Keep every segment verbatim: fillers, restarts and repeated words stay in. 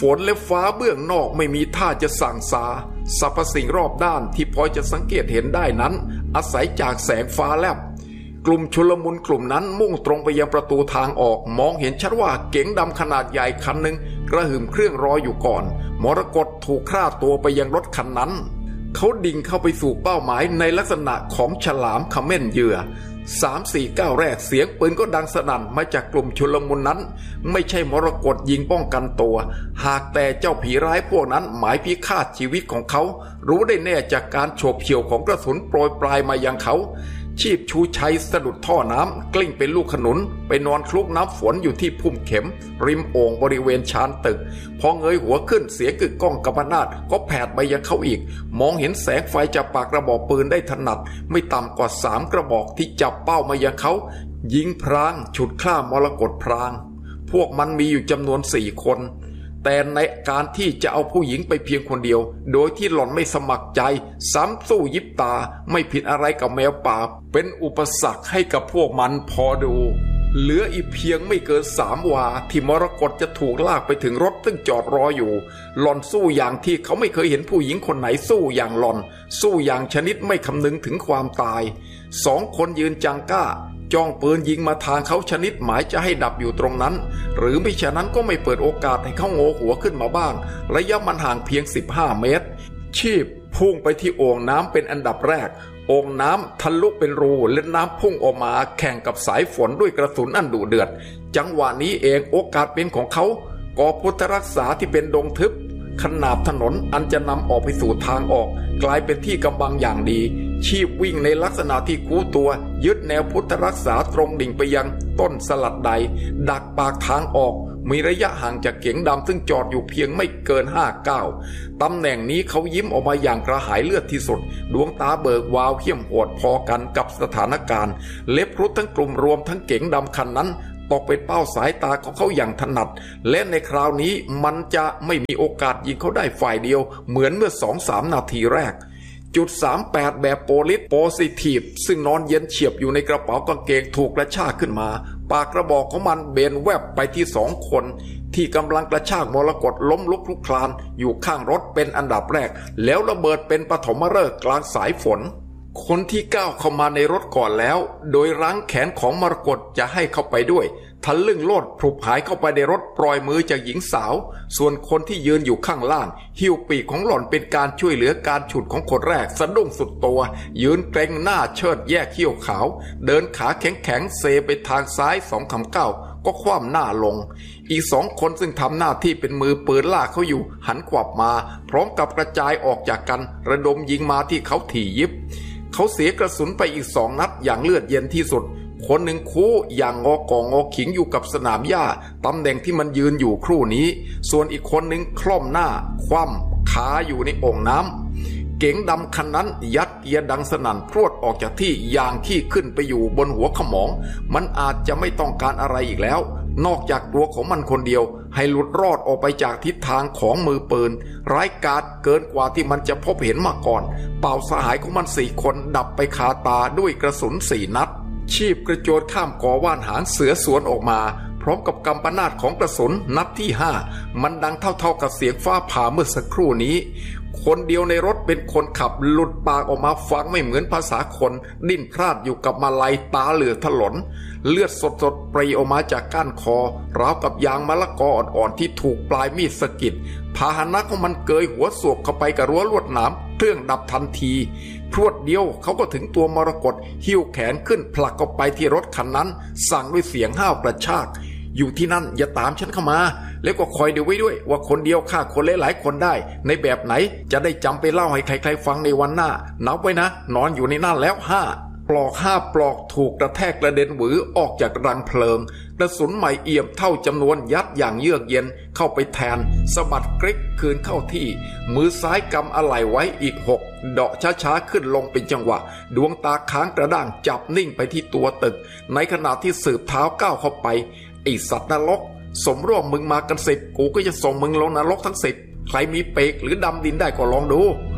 นและฟ้าเบื้องนอกไม่มีท่าจะสั่งซาสรรพสิ่งรอบด้านที่พอจะสังเกตเห็นได้นั้นอาศัยจากแสงฟ้าแลบกลุ่มชุลมุนกลุ่มนั้นมุ่งตรงไปยังประตูทางออกมองเห็นชัดว่าเก๋งดำขนาดใหญ่คันหนึ่งกระหึ่มเครื่องรออยู่ก่อนมรกตถูกฆ่าตัวไปยังรถคันนั้นเขาดิ่งเข้าไปสู่เป้าหมายในลักษณะของฉลามเขม่นเหยื่อสามสี่ก้าวแรกเสียงปืนก็ดังสนั่นมาจากกลุ่มชุลมุนนั้นไม่ใช่มรกตยิงป้องกันตัวหากแต่เจ้าผีร้ายพวกนั้นหมายพิฆาตชีวิตของเขารู้ได้แน่จากการโฉบเฉี่ยวของกระสุนโปรยปลายมายังเขาชีพชูชัยสะดุดท่อน้ำกลิ้งเป็นลูกขนุนไปนอนคลุกน้ำฝนอยู่ที่พุ่มเข็มริมโอ่งบริเวณชานตึกพอเงยหัวขึ้นเสียงกึกก้องกำนาดก็แผดไปยังเขาอีกมองเห็นแสงไฟจากปากกระบอกปืนได้ถนัดไม่ต่ำกว่าสามกระบอกที่จับเป้ามายังเขายิงพรางฉุดฆ่ามรกตพรางพวกมันมีอยู่จำนวนสี่คนแต่ในการที่จะเอาผู้หญิงไปเพียงคนเดียวโดยที่หล่อนไม่สมัครใจซ้ำสู้ยิบตาไม่ผิดอะไรกับแมวป่าเป็นอุปสรรคให้กับพวกมันพอดูเหลืออีกเพียงไม่เกินสามวาที่มรกตจะถูกลากไปถึงรถซึ่งจอดรออยู่หล่อนสู้อย่างที่เขาไม่เคยเห็นผู้หญิงคนไหนสู้อย่างหล่อนสู้อย่างชนิดไม่คำนึงถึงความตายสองคนยืนจังก้าจ้องปืนยิงมาทางเขาชนิดหมายจะให้ดับอยู่ตรงนั้นหรือไม่ฉะนั้นก็ไม่เปิดโอกาสให้เขาโง่หัวขึ้นมาบ้างระยะมันห่างเพียงสิบห้าเมตรชีพพุ่งไปที่โอ่งน้ำเป็นอันดับแรกโอ่งน้ำทะลุเป็นรูและน้ำพุ่งออกมาแข่งกับสายฝนด้วยกระสุนอันดุเดือดจังหวะนี้เองโอกาสเป็นของเขากอพุทธรักษาที่เป็นดงทึบขนาบถนนอันจะนำออกไปสู่ทางออกกลายเป็นที่กำบังอย่างดีชีพวิ่งในลักษณะที่คู่ตัวยึดแนวพุทธรักษาตรงดิ่งไปยังต้นสลัดใดดักปากทางออกมีระยะห่างจากเก๋งดำซึ่งจอดอยู่เพียงไม่เกินห้าก้าวตำแหน่งนี้เขายิ้มออกมาอย่างกระหายเลือดที่สุดดวงตาเบิกวาวเข้มโหดพอกันกับสถานการณ์เล็บรุดทั้งกลุ่มรวมทั้งเก๋งดำคันนั้นตกเป็นเป้าสายตาของเขาอย่างถนัดและในคราวนี้มันจะไม่มีโอกาสยิงเขาได้ฝ่ายเดียวเหมือนเมื่อ สองสาม นาทีแรกจุดสามแปดแบบโพลิสโพซิทีฟซึ่งนอนเย็นเฉียบอยู่ในกระเป๋ากางเกงถูกกระชากขึ้นมาปากกระบอกของมันเบนแวบไปที่สองคนที่กำลังกระชากมรกตล้มลุกคลุกคลานอยู่ข้างรถเป็นอันดับแรกแล้วระเบิดเป็นปฐมฤกษ์กลางสายฝนคนที่ก้าวเข้ามาในรถก่อนแล้วโดยรั้งแขนของมรกตจะให้เข้าไปด้วยทะลึ่งโลดพลุบหายเข้าไปในรถปล่อยมือจากหญิงสาวส่วนคนที่ยืนอยู่ข้างล่างหิ้วปีกของหล่อนเป็นการช่วยเหลือการฉุดของคนแรกสะดุ้งสุดตัวยืนเกรงหน้าเชิดแยกเขี้ยวขาวเดินขาแข็งๆเซไปทางซ้ายสองคำก้าวก็คว่ำหน้าลงอีกสองคนซึ่งทำหน้าที่เป็นมือปืนลากเขาอยู่หันขวับมาพร้อมกับกระจายออกจากกันระดมยิงมาที่เขาถี่ยิบเขาเสียกระสุนไปอีกสองนัดอย่างเลือดเย็นที่สุดคนหนึ่งคู่อย่างงอกองงอขิงอยู่กับสนามหญ้าตำแหน่งที่มันยืนอยู่ครู่นี้ส่วนอีกคนหนึ่งคล่อมหน้าคว่ำขาอยู่ในโอ่งน้ำเก๋งดำคันนั้นยัดเกียร์ดังสนั่นพรวดออกจากที่อย่างขี้ขึ้นไปอยู่บนหัวขมองมันอาจจะไม่ต้องการอะไรอีกแล้วนอกจากตัวของมันคนเดียวให้หลุดรอดออกไปจากทิศทางของมือปืนร้ายกาจเกินกว่าที่มันจะพบเห็นมาก่อนเป่าสหายของมันสี่คนดับไปคาตาด้วยกระสุนสี่นัดชีพกระโจนข้ามก่อว่านหางเสือสวนออกมาพร้อมกับกำปนาตของกระสุนนัดที่ห้ามันดังเท่าๆกับเสียงฟ้าผ่าเมื่อสักครู่นี้คนเดียวในรถเป็นคนขับหลุดปากออกมาฟังไม่เหมือนภาษาคนดิ้นพลาดอยู่กับมาลัยตาเหลือกถลนเลือดสดๆปรีออกมาจากก้านคอราวกับยางมะละกออ่อนๆที่ถูกปลายมีดสะกิดพาหนะของมันเกยหัวสวบเข้าไปกับรั้วลวดหนามเครื่องดับทันทีพรวดเดียวเขาก็ถึงตัวมรกตหิ้วแขนขึ้นผลักเข้าไปที่รถคันนั้นสั่งด้วยเสียงห้าวกระชากอยู่ที่นั่นอย่าตามฉันเข้ามาแล้วก็คอยดูไว้ด้วยว่าคนเดียวฆ่าคนหลายๆคนได้ในแบบไหนจะได้จำไปเล่าให้ใครๆฟังในวันหน้านับไว้นะนอนอยู่ในนั่นแล้วห้าปลอกห้าปลอกถูกกระแทกกระเด็นหวือออกจากรังเพลิงกระสุนใหม่เอี่ยมเท่าจำนวนยัดอย่างเยือกเย็นเข้าไปแทนสะบัดกริกคืนเข้าที่มือซ้ายกำอะไหล่ไว้อีกหกเดาะช้าๆขึ้นลงเป็นจังหวะดวงตาค้างกระด้างจับนิ่งไปที่ตัวตึกในขณะที่สืบเท้าก้าวเข้าไปไอสัตว์นรกสมร่วมมึงมากันสิบกูก็จะส่งมึงลงนรกทั้งสิบใครมีเปกหรือดำดินได้ก็ลองดู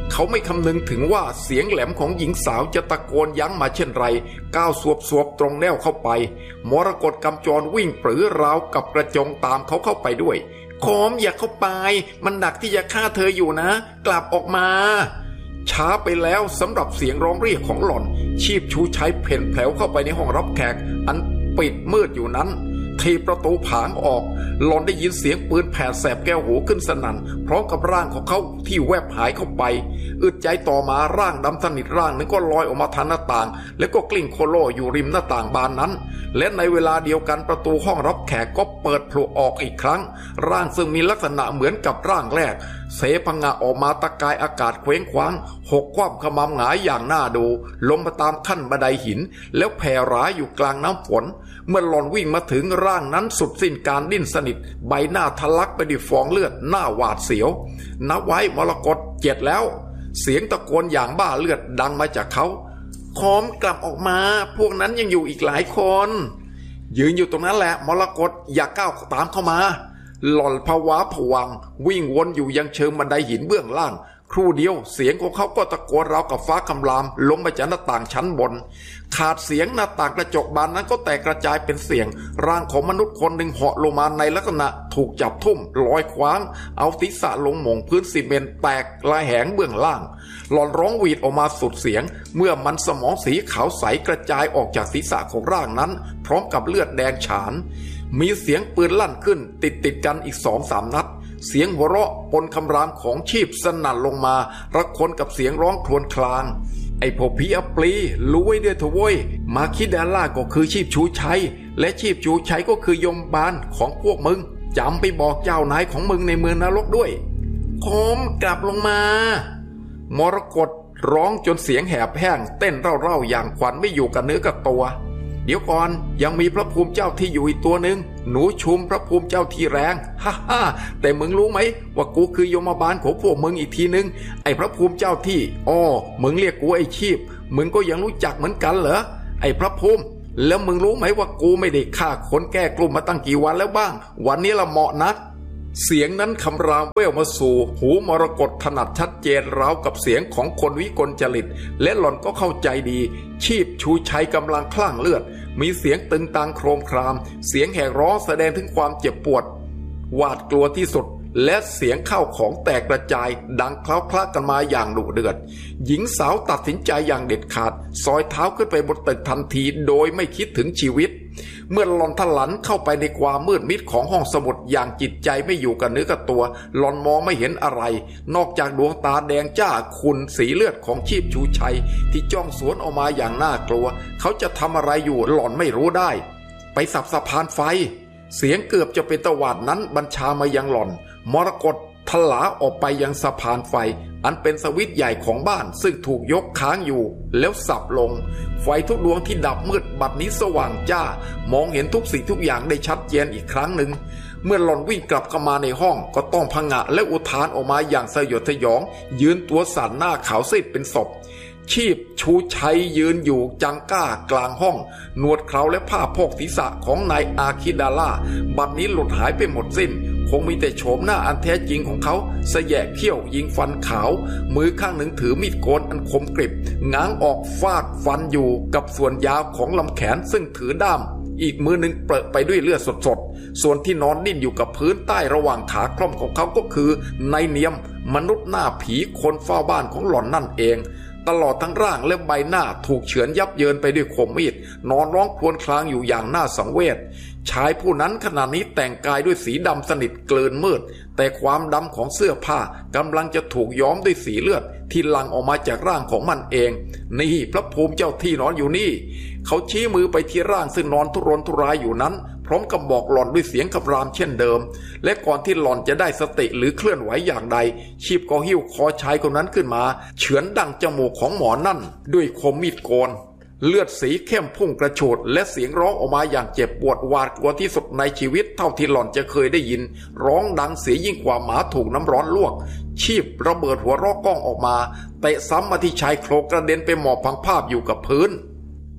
เขาไม่คำนึงถึงว่าเสียงแหลมของหญิงสาวจะตะโกนยั้งมาเช่นไรก้าวสวบๆตรงแนวเข้าไปมรกตกำจรวิ่งปรือราวกับกระจงตามเขาเข้าไปด้วยขอมอย่าเข้าไปมันดักที่จะฆ่าเธออยู่นะกลับออกมาช้าไปแล้วสำหรับเสียงร้องเรียกของหล่อนชีพชูชัยเพ่นแผลวเข้าไปในห้องรับแขกอันปิดมืดอยู่นั้นทีประตูผางออกหล่อนได้ยินเสียงปืนแผดแสบแก้วหูขึ้นสนั่นพร้อมกับร่างของเขาที่แวบหายเข้าไปอึดใจต่อมาร่างดำสนิทร่างนึงก็ลอยออกมาทางหน้าต่างแล้วก็กลิ้งโคโลอยู่ริมหน้าต่างบานนั้นและในเวลาเดียวกันประตูห้องรับแขกก็เปิดโผล่ออกอีกครั้งร่างซึ่งมีลักษณะเหมือนกับร่างแรกเสพงะออกมาตะกายอากาศเคว้งคว้างหกคว่ำขมำหงายอย่างน่าดูลงมาตามขั้นบันไดหินแล้วแผ่หราอยู่กลางน้ำฝนเมื่อหล่อนวิ่งมาถึงร่างนั้นสุดสิ้นการดิ้นสนิทใบหน้าทะลักไปด้วยฟองเลือดหน้าหวาดเสียวนับไว้มรกตเจ็ดแล้วเสียงตะโกนอย่างบ้าเลือดดังมาจากเขาขอมกลับออกมาพวกนั้นยังอยู่อีกหลายคนยืนอยู่ตรงนั้นแหละมรกตอย่าก้าวตามเข้ามาหล่อนภาวะผวังวิ่งวนอยู่ยังเชิงบันไดหินเบื้องล่างครู่เดียวเสียงของเขาก็ตะโกนราวกับฟ้าคำรามลงมาจากหน้าต่างชั้นบนขาดเสียงหน้าต่างกระจกบานนั้นก็แตกกระจายเป็นเสียงร่างของมนุษย์คนหนึ่งเหาะลงมาในลักษณะถูกจับทุ่มลอยคว้างเอาศีรษะลงหม่งพื้นซีเมนต์แตกระแหงเบื้องล่างหล่อนร้องหวีดออกมาสุดเสียงเมื่อมันสมองสีขาวใสกระจายออกจากศีรษะของร่างนั้นพร้อมกับเลือดแดงฉานมีเสียงปืนลั่นขึ้นติดติดกันอีกสองสามนัดเสียงหัวเราะปนคำรามของชีพสนั่นลงมาระคนกับเสียงร้องครวญครางไอ้พวกผีอัปลีรู้ไว้ด้วยเถอะเว้ยมาคิดาล่าก็คือชีพชูชัยและชีพชูชัยก็คือยมบาลของพวกมึงจำไปบอกเจ้านายของมึงในเมืองนรกด้วยขอมกลับลงมามรกตร้องจนเสียงแหบแห้งเต้นเร่าๆอย่างขวัญไม่อยู่กับเนื้อกับตัวเดี๋ยวก่อนยังมีพระภูมิเจ้าที่อยู่อีกตัวหนึ่งหนูชุมพระภูมิเจ้าที่แรงฮ่าฮ่าแต่มึงรู้ไหมว่ากูคือยมบาลของพวกมึงอีกทีนึงไอ้พระภูมิเจ้าที่อ้อมึงเรียกกูไอ้ชีพมึงก็ยังรู้จักเหมือนกันเหรอไอ้พระภูมิแล้วมึงรู้ไหมว่ากูไม่ได้ฆ่าคนแก้กลุ่มมาตั้งกี่วันแล้วบ้างวันนี้ละเหมาะนักเสียงนั้นคำรามแว่วมาสู่หูมรกตถนัดชัดเจนราวกับเสียงของคนวิกลจริตและหล่อนก็เข้าใจดีชีพชูชัยกำลังคลั่งเลือดมีเสียงตึงตังโครมครามเสียงแหกร้องแสดงถึงความเจ็บปวดหวาดกลัวที่สุดและเสียงข้าวของแตกกระจายดังคล้าคล้ากันมาอย่างดุเดือดหญิงสาวตัดสินใจอย่างเด็ดขาดซอยเท้าขึ้นไปบนตึกทันทีโดยไม่คิดถึงชีวิตเมื่อหล่อนทะลันเข้าไปในความมืดมิดของห้องสมุดอย่างจิตใจไม่อยู่กับเนื้อกับตัวหล่อนมองไม่เห็นอะไรนอกจากดวงตาแดงจ้าขุ่นสีเลือดของชีพชูชัยที่จ้องสวนออกมาอย่างน่ากลัวเขาจะทำอะไรอยู่หล่อนไม่รู้ได้ไปสับสะพานไฟเสียงเกือบจะเป็นตวาดนั้นบัญชามายังหล่อนมรกตทลาออกไปยังสะพานไฟอันเป็นสวิตช์ใหญ่ของบ้านซึ่งถูกยกค้างอยู่แล้วสับลงไฟทุกดวงที่ดับมืดบัดนี้สว่างจ้ามองเห็นทุกสิ่งทุกอย่างได้ชัดเจนอีกครั้งหนึ่งเมื่อหล่อนวิ่งกลับเข้ามาในห้องก็ต้องผงะและอุทานออกมาอย่างสยดสยองยืนตัวสั่นหน้าขาวซีดเป็นศพชีพชูชัยยืนอยู่จังก้ากลางห้องหนวดเคราและผ้าโพกศีรษะของนายอาคิดาล่าบัดนี้หลุดหายไปหมดสิ้นคงมีแต่โฉมหน้าอันแท้จริงของเขาเสแยะเขี้ยวยิงฟันขาวมือข้างหนึ่งถือมีดโกนอันคมกริบง้างออกฟาดฟันอยู่กับส่วนยาวของลำแขนซึ่งถือด้ามอีกมือหนึ่งเปรอะไปด้วยเลือดสดๆส่วนที่นอนดิ้นอยู่กับพื้นใต้ระหว่างขาคล่อมของเขาก็คือนายเนียมมนุษย์หน้าผีคนเฝ้าบ้านของหล่อนนั่นเองตลอดทั้งร่างและใบหน้าถูกเฉือนยับเยินไปด้วยคมมีดนอนร้องครวญครางอยู่อย่างน่าสังเวชชายผู้นั้นขณะนี้แต่งกายด้วยสีดำสนิทเกลื่อนมืดแต่ความดำของเสื้อผ้ากำลังจะถูกย้อมด้วยสีเลือดที่หลั่งออกมาจากร่างของมันเองนี่พระภูมิเจ้าที่นอนอยู่นี่เขาชี้มือไปที่ร่างซึ่งนอนทุรนทุรายอยู่นั้นพร้อมกับบอกหล่อนด้วยเสียงคำรามเช่นเดิมและก่อนที่หล่อนจะได้สติหรือเคลื่อนไหวอย่างใดชีพก็หิ้วคอชายคนนั้นขึ้นมาเฉือนดังจมูกของหมอนั่นด้วยคมมีดโกนเลือดสีเข้มพุ่งกระโชดและเสียงร้องออกมาอย่างเจ็บปวดหวาดกลัวที่สุดในชีวิตเท่าที่หล่อนจะเคยได้ยินร้องดังเสียยิ่งกว่าหมาถูกน้ำร้อนลวกชีพระเบิดหัวรอกก้องออกมาเตะซ้ำมาที่ชายโครงกระเด็นไปหมอบพังภาพอยู่กับพื้น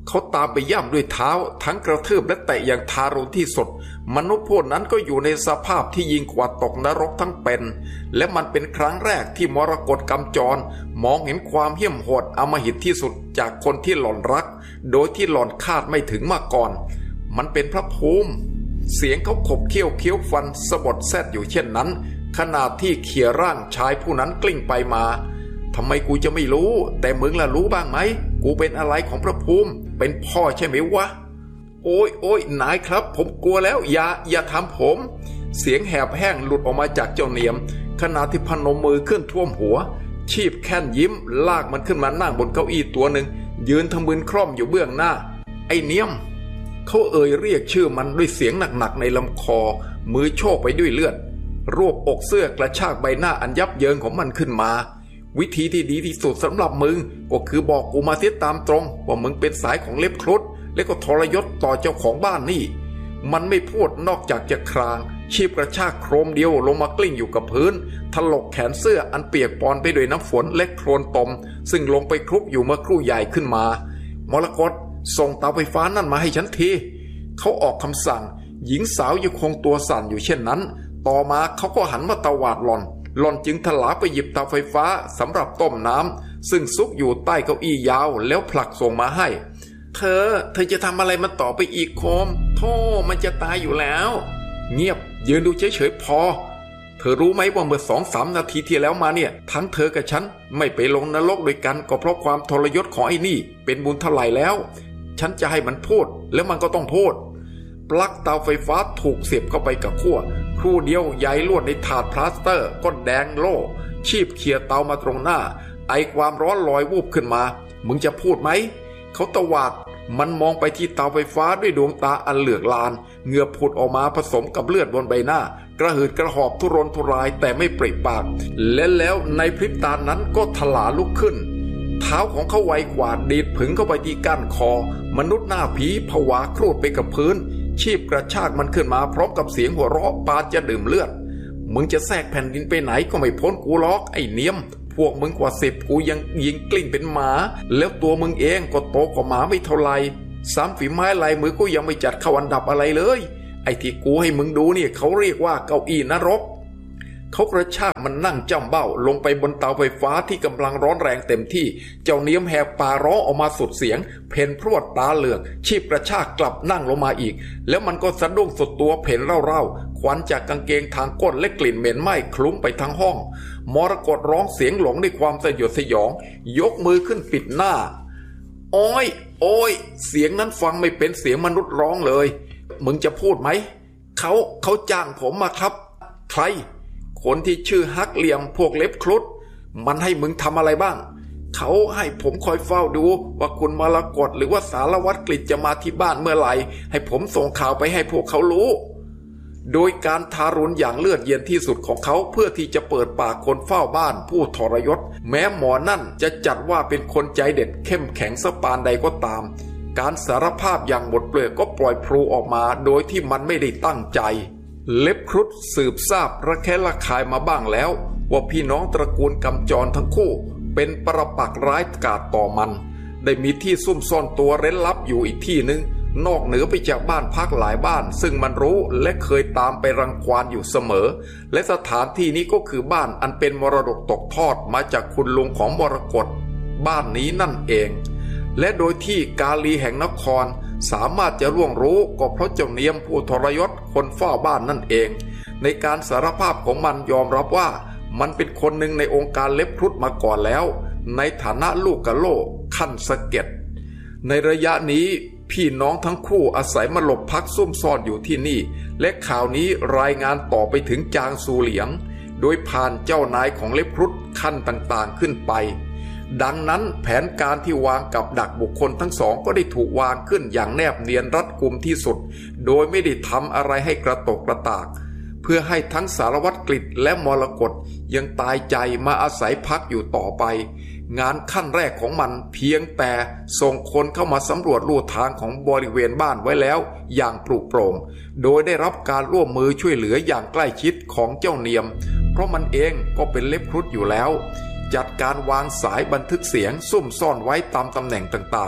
เขาตามไปย่ำด้วยเท้าทั้งกระทืบและเตะอย่างทารุณที่สุดมนุษย์พวกนั้นก็อยู่ในสภาพที่ยิ่งกว่าตกนรกทั้งเป็นและมันเป็นครั้งแรกที่มรกตกำจรมองเห็นความเหี้ยมโหดอำมหิตที่สุดจากคนที่หล่อนรักโดยที่หล่อนคาดไม่ถึงมาก่อนมันเป็นพระภูมิเสียงเขาขบเคี้ยวเคี้ยวฟันสะบดแซดอยู่เช่นนั้นขณะที่เขี่ยร่างชายผู้นั้นกลิ้งไปมาทำไมกูจะไม่รู้แต่มึงล่ะรู้บ้างไหมกูเป็นอะไรของพระภูมิเป็นพ่อใช่ไหมวะโอ้ยโอ้ยนายครับผมกลัวแล้วอย่าอย่าทำผมเสียงแหบแห้งหลุดออกมาจากเจ้าเนียมขณะที่พนมมือขึ้นท่วมหัวชีพแค้นยิ้มลากมันขึ้นมานั่งบนเก้าอี้ตัวหนึ่งยืนทำมือคล่อมอยู่เบื้องหน้าไอ้เนียมเขาเอ่ยเรียกชื่อมันด้วยเสียงหนักๆในลำคอมือโชกไปด้วยเลือดรวบอกเสื้อกระชากใบหน้าอันยับเยินของมันขึ้นมาวิธีที่ดีที่สุดสำหรับมึงก็คือบอกกูมาเสียตามตรงว่ามึงเป็นสายของเล็บครุฑและก็ทรยศต่อเจ้าของบ้านนี่มันไม่พูดนอกจากจะครางชีพกระชากโครมเดียวลงมากลิ้งอยู่กับพื้นถลกแขนเสื้ออันเปียกปอนไปด้วยน้ำฝนและโคลนตมซึ่งลงไปคลุกอยู่เมื่อครู่ใหญ่ขึ้นมามรกตส่งเตาไฟฟ้านั่นมาให้ฉันทีเขาออกคำสั่งหญิงสาวยังคงตัวสั่นอยู่เช่นนั้นต่อมาเขาก็หันมาตวาดหล่อนหล่อนจึงถลาไปหยิบเตาไฟฟ้าสำหรับต้มน้ำซึ่งซุกอยู่ใต้เก้าอี้ยาวแล้วผลักส่งมาให้เธอเธอจะทำอะไรมันต่อไปอีกโคมโธ่มันจะตายอยู่แล้วเงียบยืนดูเฉยๆพอเธอรู้ไหมว่าเมื่อสองสามนาทีที่แล้วมาเนี่ยทั้งเธอกับฉันไม่ไปลงนรกด้วยกันก็เพราะความทรยศของไอ้นี่เป็นบุญเท่าไหร่แล้วฉันจะให้มันพูดแล้วมันก็ต้องพูดปลั๊กเตาไฟฟ้าถูกเสียบเข้าไปกับขั้วครู่เดียวใยลวดในถาดพลาสเตอร์ก็แดงโล่ชีพเขี่ยเตามาตรงหน้าไอความร้อนลอยวูบขึ้นมามึงจะพูดไหมเขาตวาดมันมองไปที่เตาไฟฟ้าด้วยดวงตาอันเหลือกลานเหงื่อผุดออกมาผสมกับเลือดบนใบหน้ากระหืดกระหอบทุรนทุรายแต่ไม่ปริปากและแล้วในพริบตานั้นก็ถลาลุกขึ้นเท้าของเขาไวกว่าดีดผึ่งเข้าไปที่ก้านคอมนุษย์หน้าผีผวาครูดไปกับพื้นชีพกระชากมันขึ้นมาพร้อมกับเสียงหัวเราะปานจะดื่มเลือดมึงจะแทรกแผ่นดินไปไหนก็ไม่พ้นกูล็อกไอ้เนียมพวกมึงกว่าสิบกูยังยิงกลิ้งเป็นหมาแล้วตัวมึงเองก็โตกว่าหมาไม่เท่าไรสามฝีไม้ลายมือก็ยังไม่จัดเข้าอันดับอะไรเลยไอ้ที่กูให้มึงดูเนี่ยเขาเรียกว่าเก้าอี้นรกเขากระชากมันนั่งจ้ำเบ้าลงไปบนเตาไฟฟ้าที่กำลังร้อนแรงเต็มที่เจ้าเนียมแหบปากร้องออกมาสุดเสียงเพ่นพรวดตาเหลือกชีพกระชากกลับนั่งลงมาอีกแล้วมันก็สะดุ้งสุดตัวเพ่นเร่าๆควันจากกางเกงทางก้นและกลิ่นเหม็นไหม้คลุ้งไปทั้งห้องมรกตร้องเสียงหลงด้วยความสยดสยองยกมือขึ้นปิดหน้าโอ้ยโอ้ยเสียงนั้นฟังไม่เป็นเสียงมนุษย์ร้องเลยมึงจะพูดไหมเขาเขาจ้างผมมาครับใครคนที่ชื่อฮักเหลี่ยมพวกเล็บครุฑมันให้มึงทำอะไรบ้างเขาให้ผมคอยเฝ้าดูว่าคุณมรกตหรือว่าสารวัตรกฤษจะมาที่บ้านเมื่อไหร่ให้ผมส่งข่าวไปให้พวกเขารู้โดยการทารุณอย่างเลือดเย็นที่สุดของเขาเพื่อที่จะเปิดปากคนเฝ้าบ้านผู้ทรยศแม้หมอนั่นจะจัดว่าเป็นคนใจเด็ดเข้มแข็งสปานใดก็ตามการสารภาพอย่างหมดเปลือกก็ปล่อยพลูออกมาโดยที่มันไม่ได้ตั้งใจเล็บครุฑสืบทราบระแคะระคายมาบ้างแล้วว่าพี่น้องตระกูลกำจรทั้งคู่เป็นปรปักษ์ร้ายกาจต่อมันได้มีที่ซุ่มซ่อนตัวเร้นลับอยู่อีกที่หนึ่งนอกเหนือไปจากบ้านพักหลายบ้านซึ่งมันรู้และเคยตามไปรังควานอยู่เสมอและสถานที่นี้ก็คือบ้านอันเป็นมรดกตกทอดมาจากคุณลุงของมรกตบ้านนี้นั่นเองและโดยที่กาลีแห่งนครสามารถจะร่วงรู้ก็เพราะเจ้าเนียมผู้ทรยศคนเฝ้าบ้านนั่นเองในการสารภาพของมันยอมรับว่ามันเป็นคนหนึ่งในองค์การเล็บครุฑมาก่อนแล้วในฐานะลูกกะโลขั้นสะเก็ดในระยะนี้พี่น้องทั้งคู่อาศัยมาหลบพักซุ่มซ่อนอยู่ที่นี่และข่าวนี้รายงานต่อไปถึงจางซูเหลียงโดยผ่านเจ้านายของเล็บครุฑขั้นต่างๆขึ้นไปดังนั้นแผนการที่วางกับดักบุคคลทั้งสองก็ได้ถูกวางขึ้นอย่างแนบเนียนรัดกุมที่สุดโดยไม่ได้ทำอะไรให้กระตกกระตากเพื่อให้ทั้งสารวัตรกฤษและมรกตยังตายใจมาอาศัยพักอยู่ต่อไปงานขั้นแรกของมันเพียงแต่ส่งคนเข้ามาสำรวจลู่ทางของบริเวณบ้านไว้แล้วอย่างปลุกโปร่งโดยได้รับการร่วมมือช่วยเหลืออย่างใกล้ชิดของเจ้าเนียมเพราะมันเองก็เป็นเล็บครุฑอยู่แล้วจัดการวางสายบันทึกเสียงซุ่มซ่อนไว้ตามตำแหน่งต่างๆใ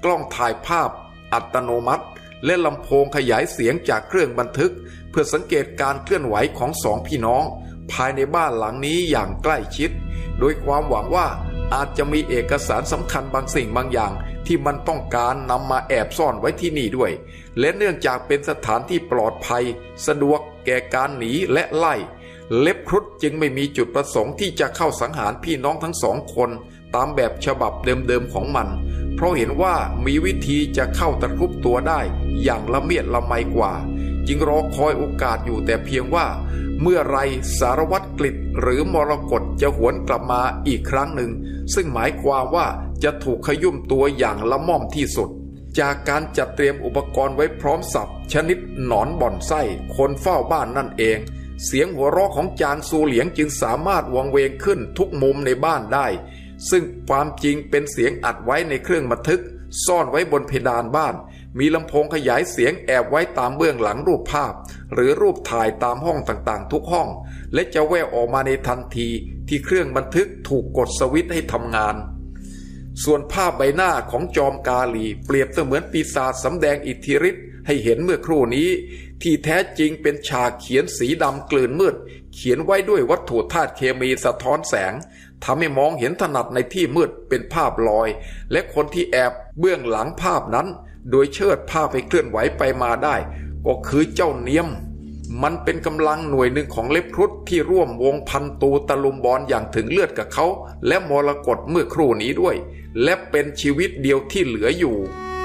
กล้องถ่ายภาพอัตโนมัติและลำโพงขยายเสียงจากเครื่องบันทึกเพื่อสังเกตการเคลื่อนไหวของสองพี่น้องภายในบ้านหลังนี้อย่างใกล้ชิดโดยความหวังว่าอาจจะมีเอกสารสำคัญบางสิ่งบางอย่างที่มันต้องการนำมาแอบซ่อนไว้ที่นี่ด้วยและเนื่องจากเป็นสถานที่ปลอดภัยสะดวกแก่การหนีและไล่เล็บครุฑจึงไม่มีจุดประสงค์ที่จะเข้าสังหารพี่น้องทั้งสองคนตามแบบฉบับเดิมๆของมันเพราะเห็นว่ามีวิธีจะเข้าตะครุบตัวได้อย่างละเมียดละไมกว่าจึงรอคอยโอกาสอยู่แต่เพียงว่าเมื่อไรสารวัตรกฤษหรือมรกตจะหวนกลับมาอีกครั้งหนึ่งซึ่งหมายความว่าจะถูกขยุ่มตัวอย่างละม่อมที่สุดจากการจัดเตรียมอุปกรณ์ไว้พร้อมสับชนิดหนอนบ่อนไส้คนเฝ้าบ้านนั่นเองเสียงหัวเราะของจางซูเหลียงจึงสามารถวังเวงขึ้นทุกมุมในบ้านได้ซึ่งความจริงเป็นเสียงอัดไว้ในเครื่องบันทึกซ่อนไว้บนเพดานบ้านมีลำโพงขยายเสียงแอบไว้ตามเบื้องหลังรูปภาพหรือรูปถ่ายตามห้องต่างๆทุกห้องและจะแว่วออกมาในทันทีที่เครื่องบันทึกถูกกดสวิตช์ให้ทำงานส่วนภาพใบหน้าของจอมกาลีเปรียบเสมือนปีศาจสำแดงอิทธิฤทธิ์ให้เห็นเมื่อครู่นี้ที่แท้จริงเป็นฉากเขียนสีดำกลืนมืดเขียนไว้ด้วยวัตถุธาตุเคมีสะท้อนแสงทำให้มองเห็นถนัดในที่มืดเป็นภาพลอยและคนที่แอบเบื้องหลังภาพนั้นโดยเชิดภาพให้เคลื่อนไหวไปมาได้ก็คือเจ้าเนียมมันเป็นกำลังหน่วยหนึ่งของเล็บครุฑที่ร่วมวงพันตูตะลุมบอลอย่างถึงเลือดกับเขาและมรกตเมื่อครู่นี้ด้วยและเป็นชีวิตเดียวที่เหลืออยู่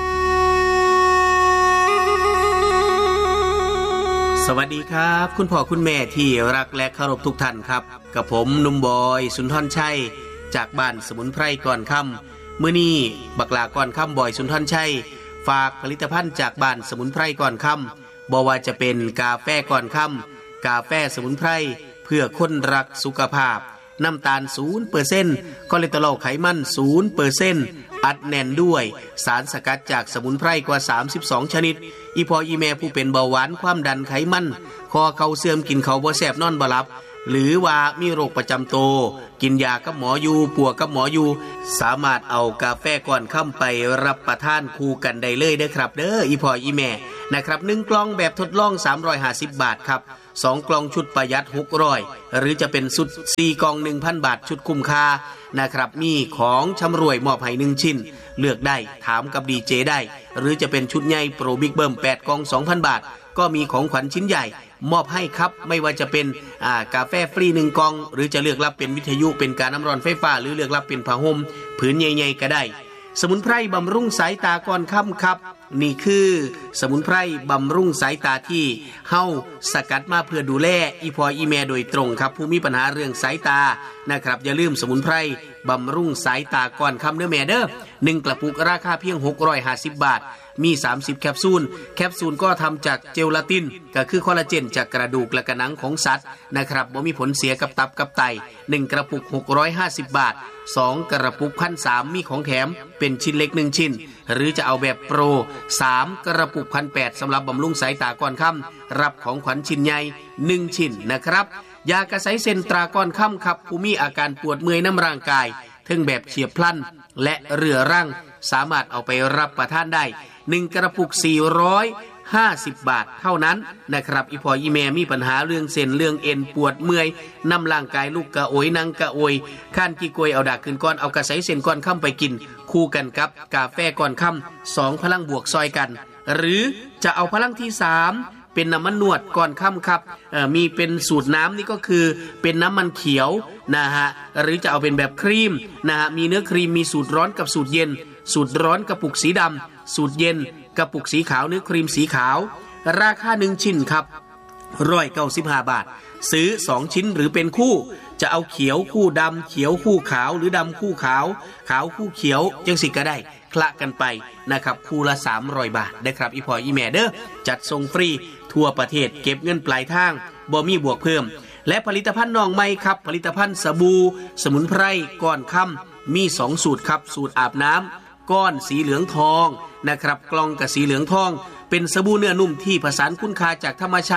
สวัสดีครับคุณพ่อคุณแม่ที่รักและเคารพทุกท่านครับกับผมหนุ่มบอยสุนทรชัยจากบ้านสมุนไพรก่อนค่ำมื้อนี้บักหลาก่อนค่ำบอยสุนทรชัยฝากผลิตภัณฑ์จากบ้านสมุนไพรก่อนค่ำบ่ว่าจะเป็นกาแฟก่อนค่ำกาแฟสมุนไพรเพื่อคนรักสุขภาพน้ำตาล ศูนย์เปอร์เซ็นต์ คอเลสเตอรอลไขมัน ศูนย์เปอร์เซ็นต์ อัดแน่นด้วยสารสกัดจากสมุนไพรกว่าสามสิบสองชนิดอีพออีแม่ผู้เป็นเบาหวานความดันไขมันคอเข่าเสื่อมกินเขาบ่แซ่บนอนบ่หลับหรือว่ามีโรคประจำตัวกินยากับหมออยู่ปัวกับหมออยู่สามารถเอากาแฟก่อนค่ำไปรับประทานคู่กันได้เลยเด้อครับเด้ออีพออีแม่นะครับหนึ่งกล่องแบบทดลองสามร้อยห้าสิบบาทครับสองกล่องชุดประหยัดหกร้อยหรือจะเป็นชุดสี่กล่อง หนึ่งพัน บาทชุดคุ้มค่านะครับมีของชำร่วยมอบให้หนึ่งชิ้นเลือกได้ถามกับดีเจได้หรือจะเป็นชุดใหญ่โปรบิ๊กเบิ้มแปดกล่อง สองพัน บาทก็มีของขวัญชิ้นใหญ่มอบให้ครับไม่ว่าจะเป็นอ่ากาแฟฟรีหนึ่งกล่องหรือจะเลือกรับเป็นวิทยุเป็นการน้ำร้อนไฟฟ้าหรือเลือกรับเป็นผ้าห่มผืนใหญ่ๆก็ได้สมุนไพรบำรุงสายตาก่อนค่ำครับนี่คือสมุนไพรบำรุงสายตาที่เฮาสกัดมาเพื่อดูแลอีพออีแม่โดยตรงครับผู้มีปัญหาเรื่องสายตานะครับอย่าลืมสมุนไพรบำรุงสายตาก่อนค่ำเด้อแม่เด้อหนึ่งกระปุกราคาเพียงหกร้อยห้าสิบบาทมีสามสิบแคปซูลแคปซูลก็ทำจากเจลาตินก็คือคอลลาเจนจากกระดูกและกระหนังของสัตว์นะครับบ่มีผลเสียกับตับกับไตหนึ่งกระปุกหกร้อยห้าสิบบาทสองกระปุก หนึ่งพันสามร้อย มีของแถมเป็นชิ้นเล็กหนึ่งชิ้นหรือจะเอาแบบโปรสามกระปุก หนึ่งพันแปดร้อย สำหรับบำรุงสายตาก่อนค่ำรับของขวัญชิ้นใหญ่หนึ่งชิ้นนะครับยากระไสเซนตราก่อนค่ำครับผู้มีอาการปวดเมื่อยน้ำร่างกายทั้งแบบเฉียบพลันและเรื้อรังสามารถเอาไปรับประทานได้หนึ่งกระปุกสี่ร้อยห้าสิบบาทเท่านั้นนะครับอีพออีแม่มีปัญหาเรื่องเส้นเรื่องเอ็นปวดเมื่อยน้ำร่างกายลูกกระโอยนั่งกระโอยข้านกี่กวยเอาดากขึ้นก้อนเอากระไสเส้นก้อนค่ำไปกินคู่กันกับกาแฟก้อนค่ำสองพลังบวกซอยกันหรือจะเอาพลังที่สามเป็นน้ำมันนวดก่อนค่ำครับมีเป็นสูตรน้ำนี่ก็คือเป็นน้ำมันเขียวนะฮะหรือจะเอาเป็นแบบครีมนะฮะมีเนื้อครีมมีสูตรร้อนกับสูตรเย็นสูตรร้อนกระปุกสีดำสูตรเย็นกระปุกสีขาวเนื้อครีมสีขาวราคาหนึ่งชิ้นครับหนึ่งร้อยเก้าสิบห้าบาทซื้อสองชิ้นหรือเป็นคู่จะเอาเขียวคู่ดำเขียวคู่ขาวหรือดำคู่ขาวขาวคู่เขียวจังสิก็ได้คละกันไปนะครับคู่ละสามร้อยบาทนะครับอีพออีแม่เด้อจัดส่งฟรีทั่วประเทศเก็บเงินปลายทางบ่มีบวกเพิ่มและผลิตภัณฑ์น้องใหม่ครับผลิตภัณฑ์สบู่สมุนไพรก่อนค่ำมีสองสูตรครับสูตรอาบน้ำก้อนสีเหลืองทองนะครับกล่องกับสีเหลืองทองเป็นสบู่เนื้อนุ่มที่ผสานคุณค่าจากธรรมชาติ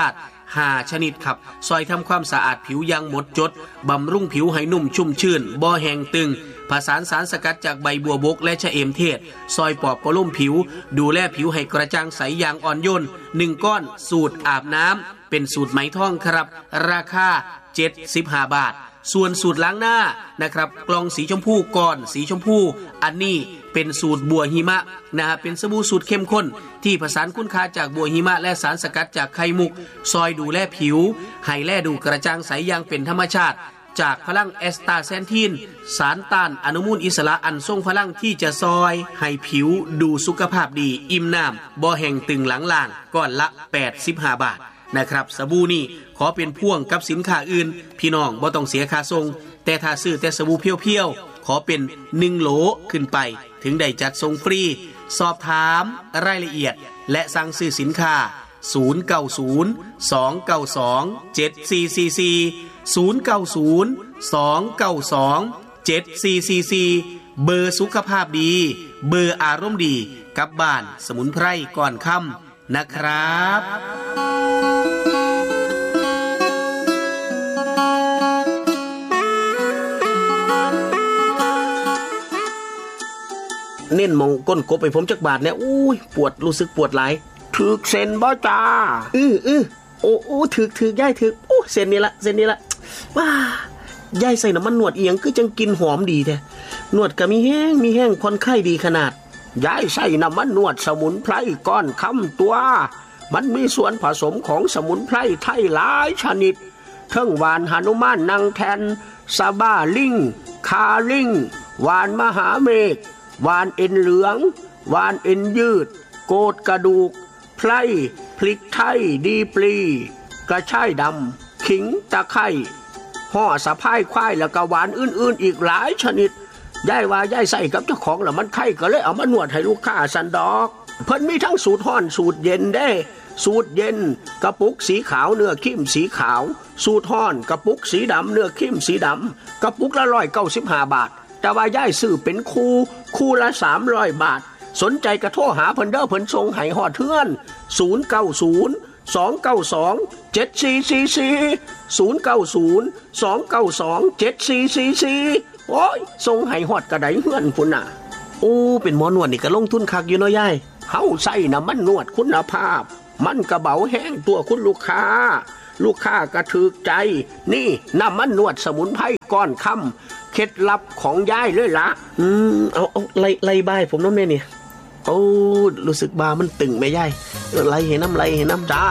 ห้าชนิดครับซอยทำความสะอาดผิวอย่างหมดจดบำรุงผิวให้นุ่มชุ่มชื่นบ่แห้งตึงผสานสารสกัดจากใบบัวบกและชะเอมเทศซอยปอบประโลมผิวดูแลผิวให้กระจ่างใสอย่างอ่อนโยนหนึ่งก้อนสูตรอาบน้ำเป็นสูตรไหมทองครับราคาเจ็ดสิบห้าบาทส่วนสูตรล้างหน้านะครับกล่องสีชมพูก้อนสีชมพูอันนี้เป็นสูตรบัวหิมะนะฮะเป็นสบู่สูตรเข้มข้นที่ผสานคุณค่าจากบัวหิมะและสารสกัดจากไข่มุกซอยดูแลผิวให้แลดูกระจ่างใสอย่างเป็นธรรมชาติจากพลังแอสตาเซนทีนสารต้านอนุมูลอิสระอันทรงพลังที่จะซอยให้ผิวดูสุขภาพดีอิ่มน้ำบ่แห้งตึงหลังล่างก้อนละแปดสิบห้าบาทนะครับสบู่นี่ขอเป็นพ่วงกับสินค้าอื่นพี่น้องบ่ต้องเสียค่าส่งแต่ถ้าซื้อแต่สบู่เพียวๆขอเป็นหนึ่งโหลขึ้นไปถึงได้จัดส่งฟรีสอบถามรายละเอียดและสั่งซื้อสินค้าศูนย์ เก้า ศูนย์ สอง เก้า สอง เจ็ด สี่ สี่ สี่ ศูนย์ เก้า ศูนย์ สอง เก้า สอง เจ็ด สี่ สี่ สี่เบอร์สุขภาพดีเบอร์อารมณ์ดีกับบ้านสมุนไพรก่อนค่ำนะครับเน้นมองก้นกบไปผมจักบาทเนี่ยอุ้ยปวดรู้สึกปวดหลายถึกเส้นบ่จ้าอื้ออื้อโอ้โอ้ถึกถึกย่ายถึกโอ้เส้นนี้ละเส้นนี้ละว้าย่ายใส่น้ำมันนวดเอียงคือจังกินหอมดีแท้นวดก็มีแห้งมีแห้งผ่อนคลายดีขนาดย่ายใส่น้ำมันนวดสมุนไพรก้อนคำตัวมันมีส่วนผสมของสมุนไพรไทยหลายชนิดทั้งหวานหนุมานนางแทนซาบ้าลิงคาลิงหวานมหาเมฆหวานเอ็นเหลืองหวานเอ็นยืดโกดกระดูกไพรพริกไทยดีปลีกระชายดำขิงตะไคร้ห่อสะพายควายแล้วก็หวานอื่นๆอีกหลายชนิดย่ายว่าย่ายใส่กับเจ้าของแล้วมันไข้ก็เลยเอามานวดให้ลูกค้าสันดอกเพิ่นมีทั้งสูตรร้อนสูตรเย็นเด้สูตรเย็นกระปุกสีขาวเนื้อครีมสีขาวสูตรร้อนกระปุกสีดำเนื้อครีมสีดำกระปุกละร้อยเก้าสิบห้าบาทแต่ว่าย่ายซื้อเป็นคู่คู่ละสามร้อยบาทสนใจกระโทรหาเพิ่นเด้อเพิ่นส่งให้ฮอดเทือนศูนย์ เก้า ศูนย์ สอง เก้า สอง เจ็ด สี่ สี่ สี่ ศูนย์ เก้า ศูนย์ สอง เก้า สอง เจ็ด สี่ สี่ สี่โอ้ยส่งให้ฮอดกระไดเฮือนพุ่นน่ะโอ้เป็นหมอนวดนี่ก็ลงทุนคักอยู่เนาะยายเฮาใส่น้ำมันนวดคุณภาพมันกระเบาแห้งตัวคุณลูกค้าลูกค้าก็ถูกใจนี่น้ำมันนวดสมุนไพรก้อนค่ำเคล็ดลับของยายเลยล่ะอืมเอาเอาไล่ไล่บ้ายผมเนาะแม่นี่โอ้รู้สึกบามันตึงแม่ยายไล่เห็นน้ำไล่เห็นน้ำจ้า